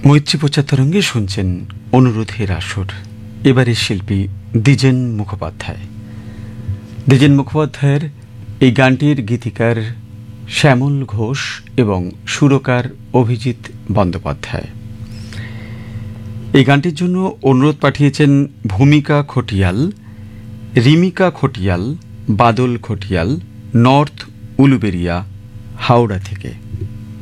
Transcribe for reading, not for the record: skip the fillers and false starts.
মৈত্রী প্রচারতরঙ্গে শুনছেন অনুরোধের আসর। এবারে শিল্পী দ্বিজেন মুখোপাধ্যায়। দ্বিজেন মুখোপাধ্যায়ের এই গানটির গীতিকার শ্যামল ঘোষ এবং সুরকার অভিজিৎ বন্দ্যোপাধ্যায়। এই গানটির জন্য অনুরোধ পাঠিয়েছেন ভূমিকা খটিয়াল, রিমিকা খটিয়াল, বাদল খটিয়াল, নর্থ উলুবেরিয়া, হাওড়া থেকে।